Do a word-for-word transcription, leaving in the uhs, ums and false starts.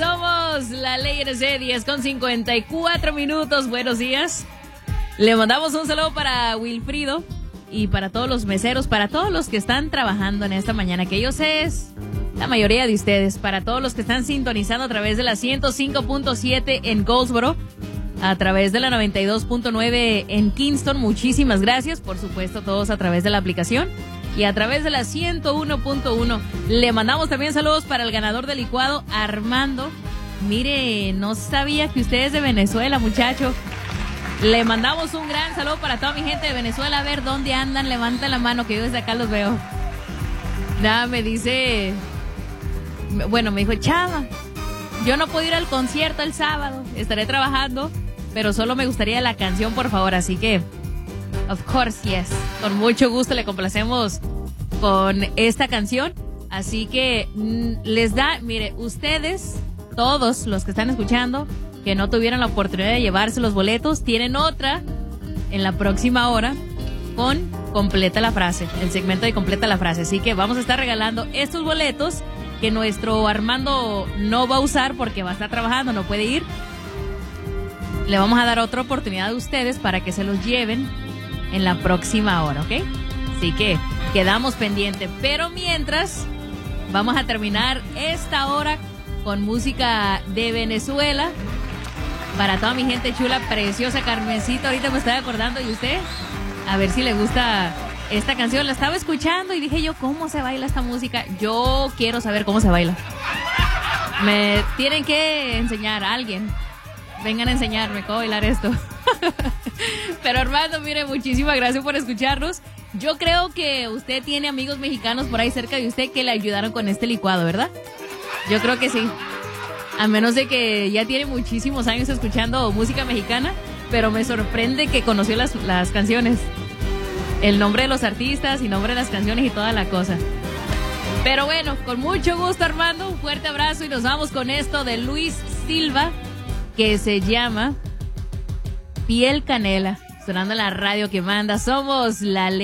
Somos la Ley R C, diez con cincuenta y cuatro minutos. Buenos días. Le mandamos un saludo para Wilfrido y para todos los meseros, para todos los que están trabajando en esta mañana, que yo sé es la mayoría de ustedes, para todos los que están sintonizando a través de la ciento cinco punto siete en Goldsboro, a través de la noventa y dos punto nueve en Kingston. Muchísimas gracias, por supuesto, todos a través de la aplicación. Y a través de la ciento uno punto uno le mandamos también saludos para el ganador del licuado, Armando. Mire, no sabía que usted es de Venezuela, muchacho. Le mandamos un gran saludo para toda mi gente de Venezuela. A ver dónde andan, levanta la mano que yo desde acá los veo. Nada, me dice, bueno, me dijo, Chava, yo no puedo ir al concierto el sábado, estaré trabajando, pero solo me gustaría la canción, por favor, así que of course, yes. Con mucho gusto le complacemos con esta canción. Así que mmm, les da, mire, ustedes, todos los que están escuchando, que no tuvieron la oportunidad de llevarse los boletos, tienen otra en la próxima hora con Completa la Frase, el segmento de Completa la Frase. Así que vamos a estar regalando estos boletos que nuestro Armando no va a usar porque va a estar trabajando, no puede ir. Le vamos a dar otra oportunidad a ustedes para que se los lleven en la próxima hora, ¿ok? Así que quedamos pendientes. Pero mientras, vamos a terminar esta hora con música de Venezuela. Para toda mi gente chula, preciosa, Carmencita, ahorita me estaba acordando. ¿Y usted? A ver si le gusta esta canción. La estaba escuchando y dije yo, ¿cómo se baila esta música? Yo quiero saber cómo se baila. Me tienen que enseñar a alguien. Vengan a enseñarme cómo bailar esto. Pero Armando, mire, muchísimas gracias por escucharnos. Yo creo que usted tiene amigos mexicanos por ahí cerca de usted que le ayudaron con este licuado, ¿verdad? Yo creo que sí. A menos de que ya tiene muchísimos años escuchando música mexicana, pero me sorprende que conoció las, las canciones. El nombre de los artistas y nombre de las canciones y toda la cosa. Pero bueno, con mucho gusto, Armando, un fuerte abrazo y nos vamos con esto de Luis Silva, que se llama Piel Canela, sonando en la radio que manda. Somos la Ley.